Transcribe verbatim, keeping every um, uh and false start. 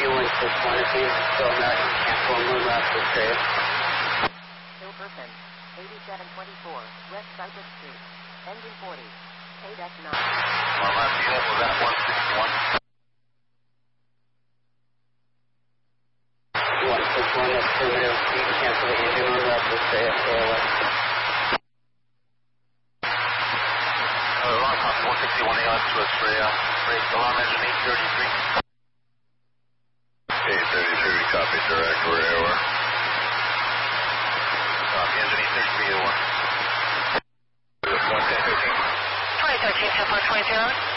one six one, if you still American, cancel moon left to Australia. Hilperton, eighty-seven twenty-four, West Cypress Street, engine forty, K D E C nine. One left unit was at one six one. one six one, that's primitive. You can cancel the engine moon left to Australia, K O S. Uh, wrong copy, one sixty-one A L to Australia. Rate alarm engine eight thirty-three. eight thirty-three, copy, direct, we're air. Copy, engine eight thirty-three A one. one ten fifteen. twenty thirteen, ten four twenty zero.